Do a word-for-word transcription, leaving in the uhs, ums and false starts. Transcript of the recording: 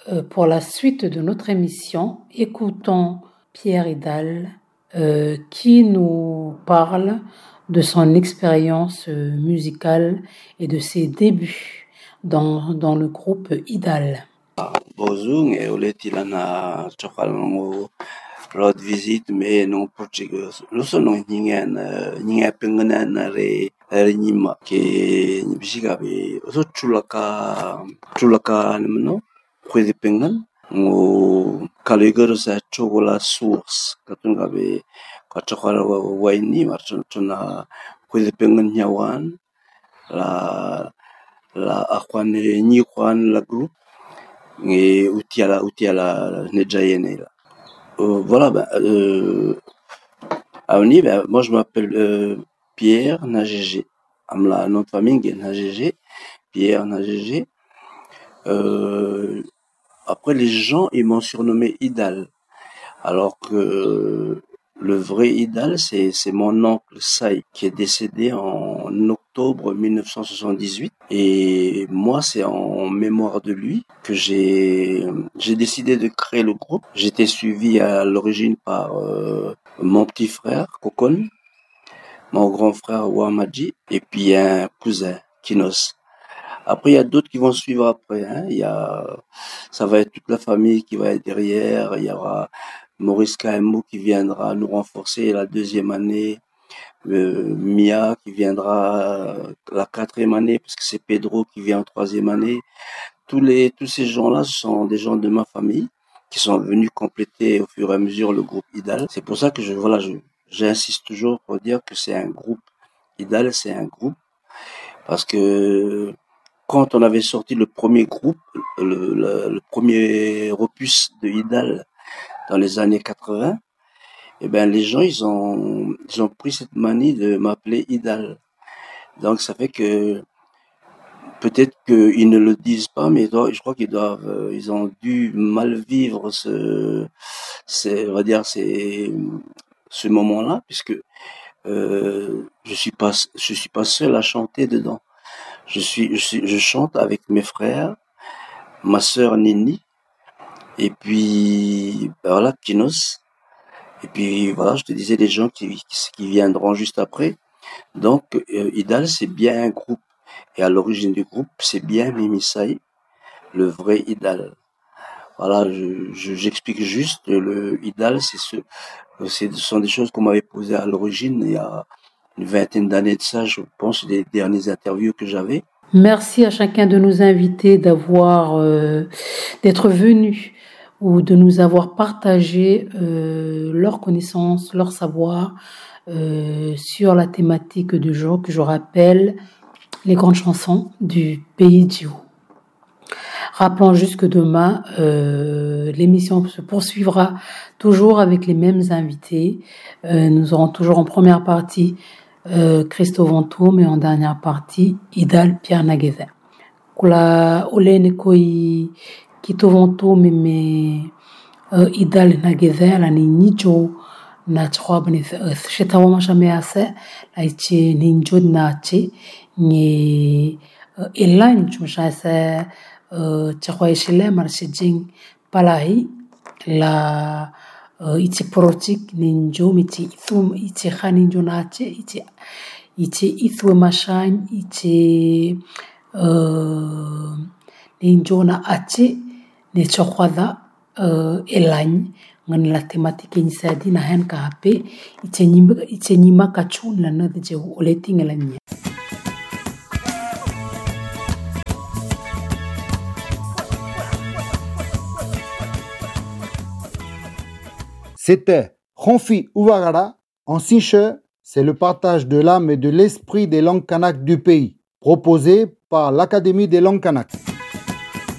euh, pour la suite de notre émission, écoutons Pierre Hidal euh, qui nous parle de son expérience euh, musicale et de ses débuts dans, dans le groupe Hidal. Bozung e oleti lana chokal ngo road visit me no Portugal. Lo sono ningen ningen pengenan re re nyima ke bisiga be so chulaka chulaka no kwezi pengan ngo kaligero sa chogola source katunga be ka chokal waini marchona kwezi pengan nyawan la la akwane ni kwan la groupe et Utiala, Utiala, Nedjayene. Euh, voilà, ben, euh, Aoni, ben, moi je m'appelle euh, Pierre Nagégé. Amla, nom de famille, Nagégé. Pierre Nagégé. Euh, après, les gens, ils m'ont surnommé Idal. Alors que le vrai Idal, c'est, c'est mon oncle Saï, qui est décédé en octobre mille neuf cent soixante-dix-huit. Et moi, c'est en mémoire de lui que j'ai, j'ai décidé de créer le groupe. J'étais suivi à l'origine par euh, mon petit frère, Kokon, mon grand frère, Wamadji, et puis un cousin, Kinos. Après, il y a d'autres qui vont suivre après, hein. Il y a, ça va être toute la famille qui va être derrière. Il y aura Maurice K M O qui viendra nous renforcer la deuxième année, euh, Mia qui viendra la quatrième année, parce que c'est Pedro qui vient en troisième année. Tous les, tous ces gens-là sont des gens de ma famille qui sont venus compléter au fur et à mesure le groupe Idal. C'est pour ça que je, voilà, je, j'insiste toujours pour dire que c'est un groupe. Idal, c'est un groupe, parce que quand on avait sorti le premier groupe, le, le, le premier opus de Idal dans les années quatre-vingts, eh ben les gens ils ont ils ont pris cette manie de m'appeler Idal. Donc ça fait que peut-être qu'ils ne le disent pas, mais je crois qu'ils doivent, ils ont dû mal vivre ce, c'est, on va dire, c'est ce moment-là, puisque euh, je suis pas, je suis pas seul à chanter dedans. Je suis, je suis, je chante avec mes frères, ma sœur Nini, et puis ben voilà, Kinos, et puis voilà, je te disais les gens qui, qui, qui viendront juste après. Donc euh, Idal, c'est bien un groupe, et à l'origine du groupe, c'est bien Mimi Saï, le vrai Idal. Voilà, je, je, j'explique juste le Idal, c'est ce, c'est, ce sont des choses qu'on m'avait posées à l'origine il y a une vingtaine d'années de ça, je pense, les dernières interviews que j'avais. Merci à chacun de nos invités d'avoir, euh, d'être venus ou de nous avoir partagé euh, leurs connaissances, leur savoir euh, sur la thématique du jour que je rappelle, les grandes chansons du pays d'Iwo. Rappelons juste que demain, euh, l'émission se poursuivra toujours avec les mêmes invités. Euh, nous aurons toujours en première partie euh, Christo Vanto, mais en dernière partie Idal Pierre Nageza. Kula olene koi Kito Vanto mais mais euh, Idal Nageza la ni nicho na chwa bani shetawa mashame ase la ichi ninjo na chi ni elan chumsha se chakwa ishile marshijing palahi la uh, iti protik ninjo miti ithum iti khaninjo nache iti iti ithwe mashan iti uh, ninjo na ache ne chokwada uh, elany ngan la tematike ni sadi na hen ka hape iti nyima iti nyima kachun la na de oleting elanya. C'était Ronfi Ouvagara en Sinche, c'est le partage de l'âme et de l'esprit des langues kanak du pays, proposé par l'Académie des langues kanak.